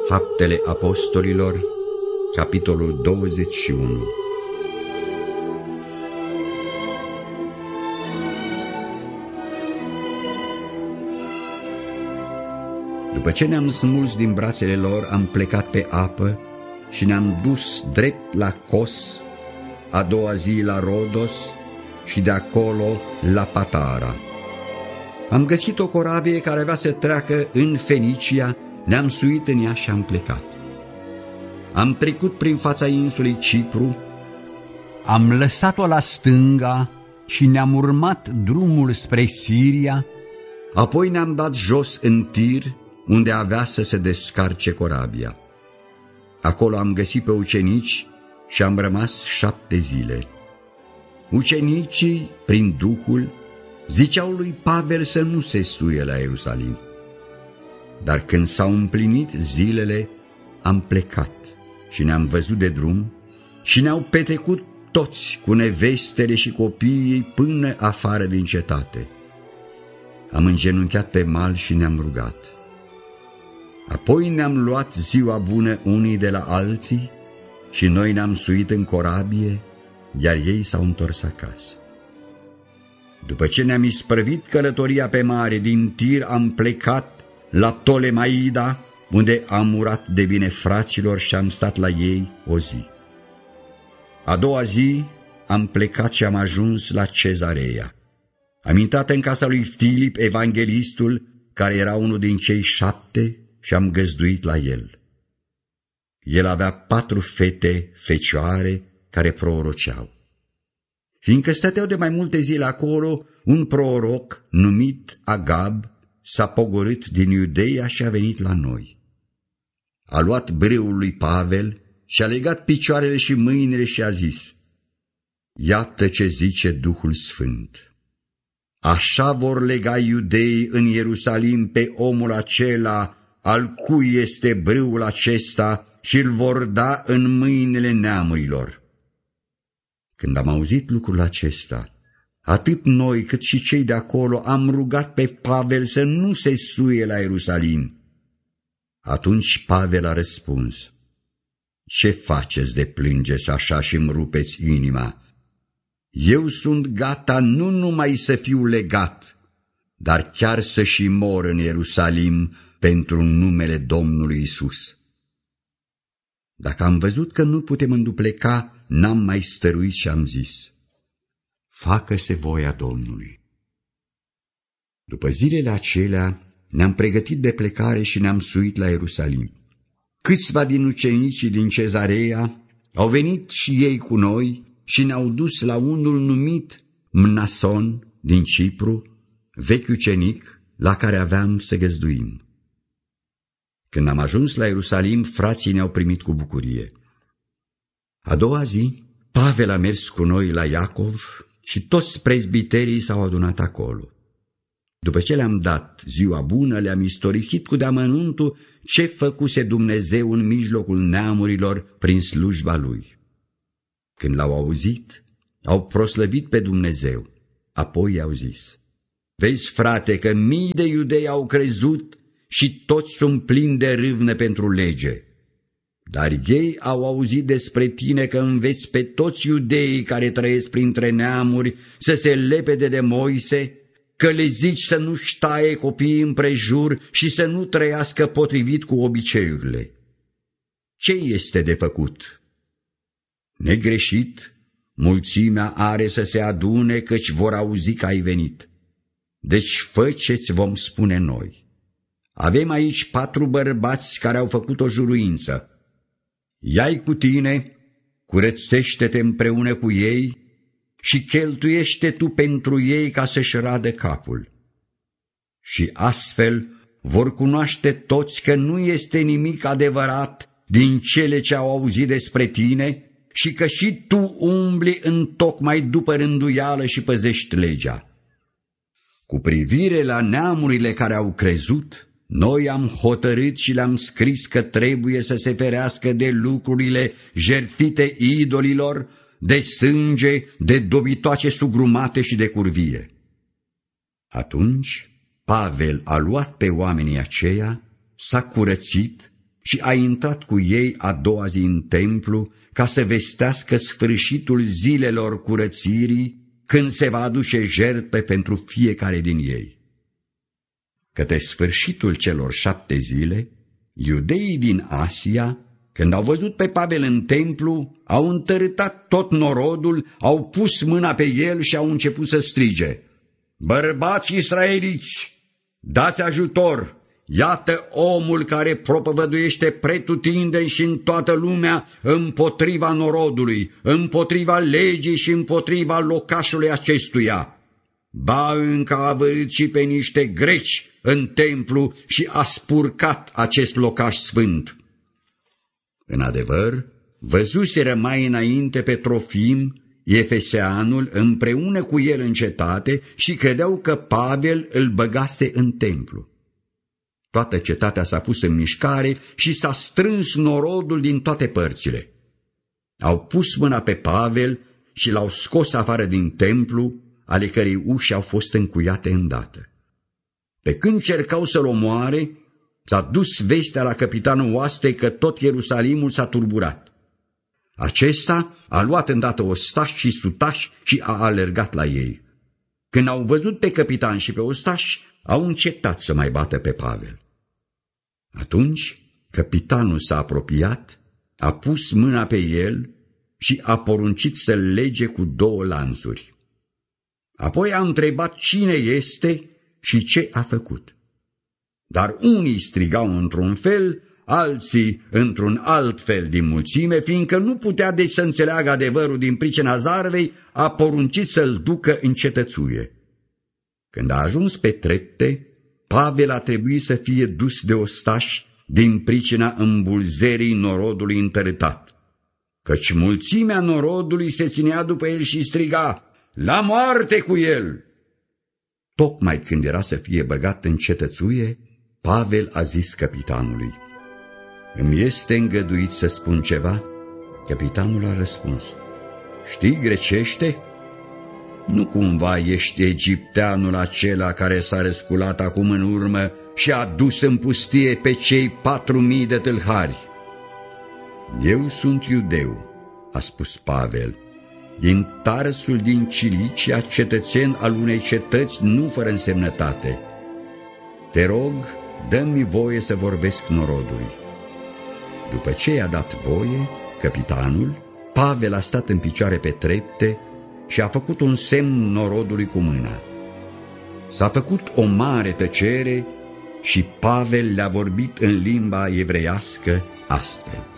Faptele Apostolilor, capitolul 21. După ce ne-am smuls din brațele lor, am plecat pe apă și ne-am dus drept la Cos, a doua zi la Rodos și de acolo la Patara. Am găsit o corabie care avea să treacă în Fenicia, ne-am suit în ea și am plecat. Am trecut prin fața insulei Cipru, am lăsat-o la stânga și ne-am urmat drumul spre Siria, apoi ne-am dat jos în Tir, unde avea să se descarce corabia. Acolo am găsit pe ucenici și am rămas 7 zile. Ucenicii, prin Duhul, ziceau lui Pavel să nu se suie la Ierusalim. Dar când s-au împlinit zilele, am plecat și ne-am văzut de drum și ne-au petrecut toți cu nevestele și copiii până afară din cetate. Am îngenunchiat pe mal și ne-am rugat. Apoi ne-am luat ziua bună unii de la alții și noi ne-am suit în corabie, iar ei s-au întors acasă. După ce ne-am isprăvit călătoria pe mare, din Tir am plecat la Ptolemaida, unde am urat de bine fraților și am stat la ei o zi. A doua zi am plecat și am ajuns la Cezarea. Am intrat în casa lui Filip, evanghelistul, care era unul din cei 7, și am găzduit la el. El avea 4 fete fecioare care proroceau. Fiindcă stăteau de mai multe zile acolo, un proroc numit Agab s-a pogorât din Iudeia și a venit la noi. A luat brâul lui Pavel și a legat picioarele și mâinile și a zis: Iată ce zice Duhul Sfânt. Așa vor lega iudeii în Ierusalim pe omul acela al cui este brâul acesta și îl vor da în mâinile neamurilor. Când am auzit lucrul acesta, atât noi cât și cei de acolo am rugat pe Pavel să nu se suie la Ierusalim. Atunci Pavel a răspuns: Ce faceți de plângeți așa și îmi rupeți inima? Eu sunt gata nu numai să fiu legat, dar chiar să și mor în Ierusalim pentru numele Domnului Isus. Dacă am văzut că nu putem îndupleca, n-am mai stăruit și am zis: Facă-se voia Domnului. După zilele acelea ne-am pregătit de plecare și ne-am suit la Ierusalim. Câțiva din ucenicii din Cezarea au venit și ei cu noi și ne-au dus la unul numit Mnason din Cipru, vechi ucenic la care aveam să găzduim. Când am ajuns la Ierusalim, frații ne-au primit cu bucurie. A doua zi, Pavel a mers cu noi la Iacov și toți prezbiterii s-au adunat acolo. După ce le-am dat ziua bună, le-am istorisit cu de-amănuntul ce făcuse Dumnezeu în mijlocul neamurilor prin slujba Lui. Când l-au auzit, au proslăvit pe Dumnezeu. Apoi i-au zis: Vezi, frate, că mii de iudei au crezut și toți sunt plini de râvnă pentru lege. Dar ei au auzit despre tine că înveți pe toți iudeii care trăiesc printre neamuri să se lepede de Moise, că le zici să nu-și taie copiii împrejur și să nu trăiască potrivit cu obiceiurile. Ce este de făcut? Negreșit, mulțimea are să se adune, căci vor auzi că ai venit. Deci fă ce-ți vom spune noi. Avem aici 4 bărbați care au făcut o juruință. Ia-i cu tine, curățește-te împreună cu ei și cheltuiește tu pentru ei ca să-și radă capul. Și astfel vor cunoaște toți că nu este nimic adevărat din cele ce au auzit despre tine și că și tu umbli întocmai după rânduială și păzești legea. Cu privire la neamurile care au crezut, noi am hotărât și le-am scris că trebuie să se ferească de lucrurile jertfite idolilor, de sânge, de dobitoace sugrumate și de curvie. Atunci Pavel a luat pe oamenii aceia, s-a curățit și a intrat cu ei a doua zi în templu ca să vestească sfârșitul zilelor curățirii, când se va aduce jertfe pentru fiecare din ei. Către sfârșitul celor 7 zile, iudeii din Asia, când au văzut pe Pavel în templu, au întărâtat tot norodul, au pus mâna pe el și au început să strige: „Bărbați israeliți, dați ajutor! Iată omul care propovăduiește pretutindeni și în toată lumea împotriva norodului, împotriva legii și împotriva locașului acestuia. Ba încă a vărât și pe niște greci în templu și a spurcat acest locaș sfânt.” În adevăr, văzuseră mai înainte pe Trofim, Efeseanul, împreună cu el în cetate și credeau că Pavel îl băgase în templu. Toată cetatea s-a pus în mișcare și s-a strâns norodul din toate părțile. Au pus mâna pe Pavel și l-au scos afară din templu, ale cărei uși au fost încuiate îndată. Pe când cercau să-l omoare, s-a dus vestea la căpitanul oastei că tot Ierusalimul s-a turburat. Acesta a luat îndată ostași și sutași și a alergat la ei. Când au văzut pe căpitan și pe ostași, au încetat să mai bată pe Pavel. Atunci căpitanul s-a apropiat, a pus mâna pe el și a poruncit să-l lege cu 2 lanțuri. Apoi a întrebat cine este și ce a făcut. Dar unii strigau într-un fel, alții într-un alt fel din mulțime, fiindcă nu putea deci să înțeleagă adevărul din pricina zarvei, a poruncit să-l ducă în cetățuie. Când a ajuns pe trepte, Pavel a trebuit să fie dus de ostași din pricina îmbulzerii norodului întărâtat, căci mulțimea norodului se ținea după el și striga: „La moarte cu el!” Tocmai când era să fie băgat în cetățuie, Pavel a zis căpitanului: „Îmi este îngăduit să spun ceva?” Căpitanul a răspuns: „Știi grecește? Nu cumva ești egipteanul acela care s-a răsculat acum în urmă și a dus în pustie pe cei 4.000 de tâlhari?” „Eu sunt iudeu,” a spus Pavel, „din Tarsul din Cilicia, cetățen al unei cetăți nu fără însemnătate. Te rog, dă-mi voie să vorbesc norodului.” După ce i-a dat voie, căpitanul, Pavel a stat în picioare pe trepte și a făcut un semn norodului cu mâna. S-a făcut o mare tăcere și Pavel le-a vorbit în limba evreiască astfel: